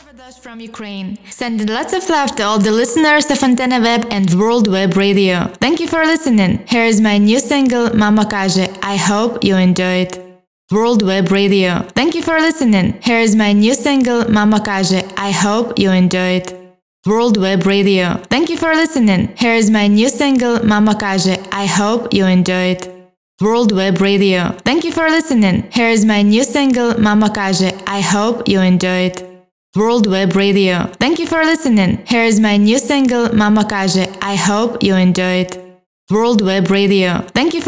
Radosh from Ukraine. Sending lots of love to all the listeners of Antenna Web and World Web Radio. Thank you for listening. Here is my new single, Mama Każe. I hope you enjoy it. World Web Radio. Thank you for listening. Here is my new single, Mama Każe. I hope you enjoy it. World Web Radio. Thank you for listening. Here is my new single, Mama Każe. I hope you enjoy it. World Web Radio. Thank you for listening. Here is my new single, Mama Każe. I hope you enjoy it. World Web Radio. Thank you for listening. Here is my new single, Mama Każe. I hope you enjoy it. World Web Radio. Thank you for